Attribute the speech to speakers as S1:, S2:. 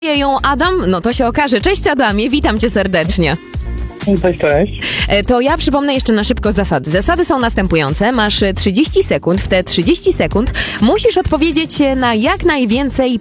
S1: ją Adam? No to się okaże. Cześć Adamie, witam cię serdecznie.
S2: Cześć.
S1: To ja przypomnę jeszcze na szybko zasady. Zasady są następujące. Masz 30 sekund. W te 30 sekund musisz odpowiedzieć na jak najwięcej